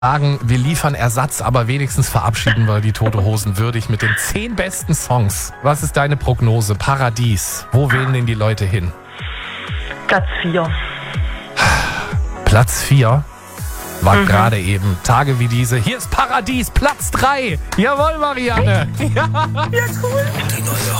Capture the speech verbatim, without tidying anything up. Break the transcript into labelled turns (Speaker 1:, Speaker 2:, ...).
Speaker 1: sagen, wir liefern Ersatz, aber wenigstens verabschieden wir die Tote Hosen würdig mit den zehn besten Songs. Was ist deine Prognose? Paradies. Wo wählen denn die Leute hin?
Speaker 2: Platz vier.
Speaker 1: Platz vier war
Speaker 2: Mhm.
Speaker 1: gerade eben. Tage wie diese. Hier ist Paradies, Platz drei. Jawohl, Marianne. Ja.
Speaker 2: Ja, cool.
Speaker 3: Die neue